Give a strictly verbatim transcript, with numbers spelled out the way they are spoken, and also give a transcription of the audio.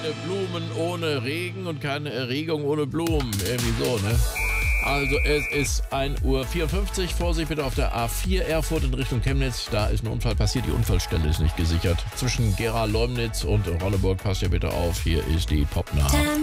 keine Blumen ohne Regen und keine Erregung ohne Blumen. Irgendwie so, ne? Also es ist ein Uhr vierundfünfzig. Vorsicht bitte auf der A vier Erfurt in Richtung Chemnitz. Da ist ein Unfall passiert. Die Unfallstelle ist nicht gesichert. Zwischen Gera-Leumnitz und Ronneburg passt ihr bitte auf. Hier ist die Popnah.